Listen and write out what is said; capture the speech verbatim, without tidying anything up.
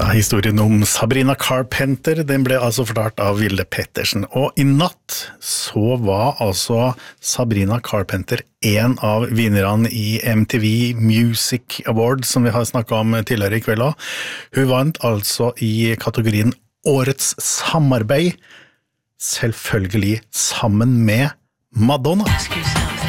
historien om Sabrina Carpenter, den ble altså fortalt av Vilde Pettersen, og i natt så var altså Sabrina Carpenter en av vinnerne i M T V Music Awards, som vi har snakket om tidligere i kveld også. Hun vant altså i kategorien Årets samarbeid, selvfølgelig sammen med Madonna.